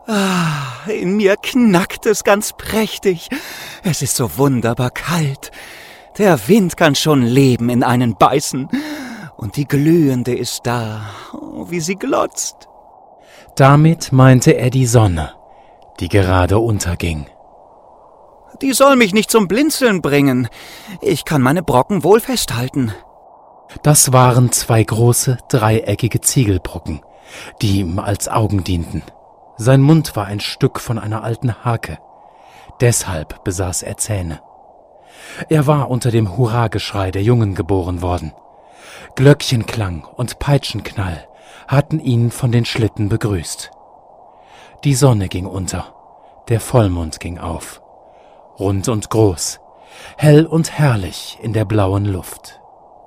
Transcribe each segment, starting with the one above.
In mir knackt es ganz prächtig. Es ist so wunderbar kalt. Der Wind kann schon Leben in einen beißen. Und die Glühende ist da, wie sie glotzt. Damit meinte er die Sonne, die gerade unterging. Die soll mich nicht zum Blinzeln bringen. Ich kann meine Brocken wohl festhalten. Das waren 2 große, dreieckige Ziegelbrocken, die ihm als Augen dienten. Sein Mund war ein Stück von einer alten Hake. Deshalb besaß er Zähne. Er war unter dem Hurrageschrei der Jungen geboren worden. Glöckchenklang und Peitschenknall hatten ihn von den Schlitten begrüßt. Die Sonne ging unter, der Vollmond ging auf. Rund und groß, hell und herrlich in der blauen Luft.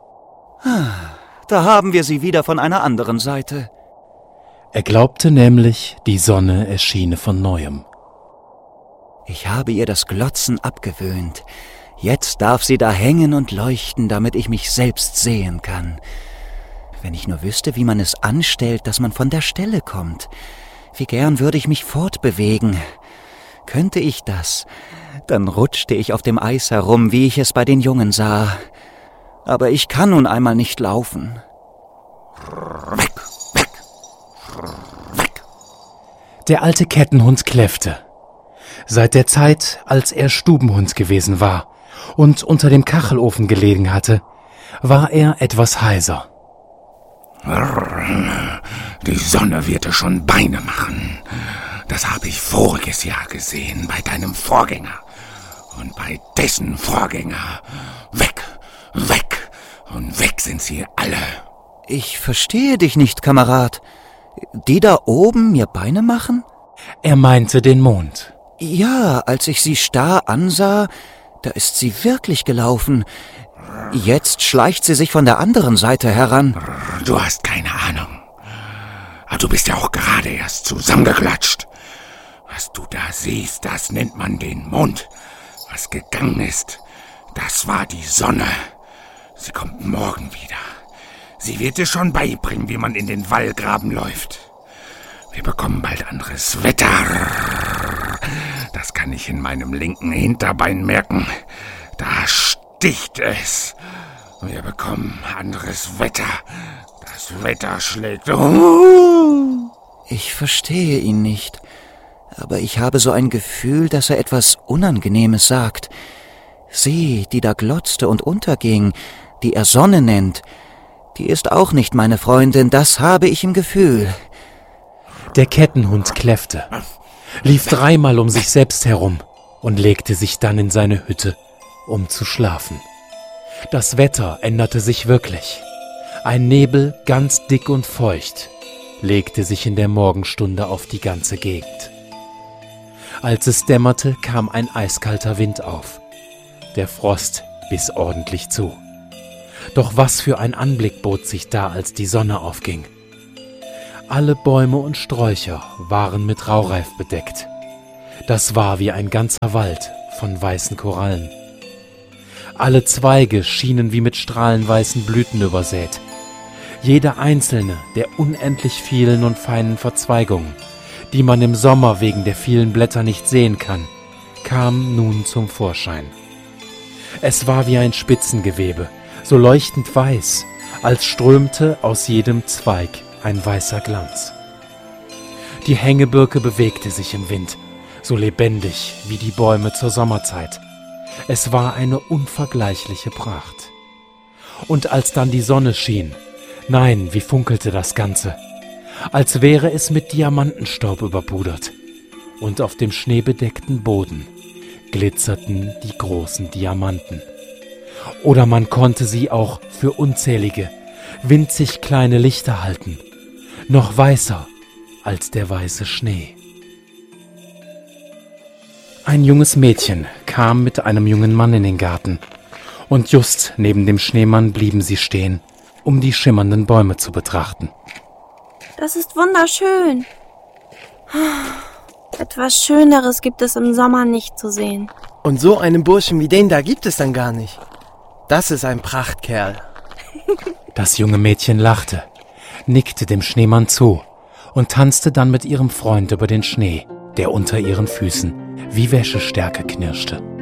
Da haben wir sie wieder von einer anderen Seite. Er glaubte nämlich, die Sonne erschiene von Neuem. Ich habe ihr das Glotzen abgewöhnt. Jetzt darf sie da hängen und leuchten, damit ich mich selbst sehen kann. Wenn ich nur wüsste, wie man es anstellt, dass man von der Stelle kommt. Wie gern würde ich mich fortbewegen. Könnte ich das, dann rutschte ich auf dem Eis herum, wie ich es bei den Jungen sah. Aber ich kann nun einmal nicht laufen. Weg, weg, weg. Der alte Kettenhund kläffte. Seit der Zeit, als er Stubenhund gewesen war und unter dem Kachelofen gelegen hatte, war er etwas heiser. Die Sonne wird dir schon Beine machen. Das habe ich voriges Jahr gesehen bei deinem Vorgänger und bei dessen Vorgänger. Weg, weg und weg sind sie alle. Ich verstehe dich nicht, Kamerad. Die da oben mir Beine machen? Er meinte den Mond. Ja, als ich sie starr ansah, da ist sie wirklich gelaufen. Jetzt schleicht sie sich von der anderen Seite heran. Du hast keine Ahnung. Aber du bist ja auch gerade erst zusammengeklatscht. Was du da siehst, das nennt man den Mond. Was gegangen ist, das war die Sonne. Sie kommt morgen wieder. Sie wird dir schon beibringen, wie man in den Wallgraben läuft. Wir bekommen bald anderes Wetter. Das kann ich in meinem linken Hinterbein merken. Da sticht es. Wir bekommen anderes Wetter. Das Wetter schlägt. Ich verstehe ihn nicht. Aber ich habe so ein Gefühl, dass er etwas Unangenehmes sagt. Sie, die da glotzte und unterging, die er Sonne nennt, die ist auch nicht meine Freundin, das habe ich im Gefühl. Der Kettenhund kläffte, lief 3-mal um sich selbst herum und legte sich dann in seine Hütte, um zu schlafen. Das Wetter änderte sich wirklich. Ein Nebel, ganz dick und feucht, legte sich in der Morgenstunde auf die ganze Gegend. Als es dämmerte, kam ein eiskalter Wind auf. Der Frost biss ordentlich zu. Doch was für ein Anblick bot sich da, als die Sonne aufging. Alle Bäume und Sträucher waren mit Raureif bedeckt. Das war wie ein ganzer Wald von weißen Korallen. Alle Zweige schienen wie mit strahlenweißen Blüten übersät. Jede einzelne der unendlich vielen und feinen Verzweigungen, die man im Sommer wegen der vielen Blätter nicht sehen kann, kam nun zum Vorschein. Es war wie ein Spitzengewebe, so leuchtend weiß, als strömte aus jedem Zweig ein weißer Glanz. Die Hängebirke bewegte sich im Wind, so lebendig wie die Bäume zur Sommerzeit. Es war eine unvergleichliche Pracht. Und als dann die Sonne schien, nein, wie funkelte das Ganze, als wäre es mit Diamantenstaub überpudert. Und auf dem schneebedeckten Boden glitzerten die großen Diamanten. Oder man konnte sie auch für unzählige, winzig kleine Lichter halten, noch weißer als der weiße Schnee. Ein junges Mädchen kam mit einem jungen Mann in den Garten, und just neben dem Schneemann blieben sie stehen, um die schimmernden Bäume zu betrachten. Das ist wunderschön. Etwas Schöneres gibt es im Sommer nicht zu sehen. Und so einen Burschen wie den da gibt es dann gar nicht. Das ist ein Prachtkerl. Das junge Mädchen lachte, nickte dem Schneemann zu und tanzte dann mit ihrem Freund über den Schnee, der unter ihren Füßen wie Wäschestärke knirschte.